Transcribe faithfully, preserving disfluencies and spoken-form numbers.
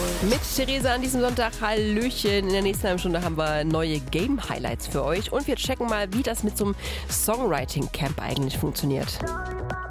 Mit Theresa an diesem Sonntag. Hallöchen. In der nächsten halben Stunde haben wir neue Game-Highlights für euch. Und wir checken mal, wie das mit so einem Songwriting-Camp eigentlich funktioniert.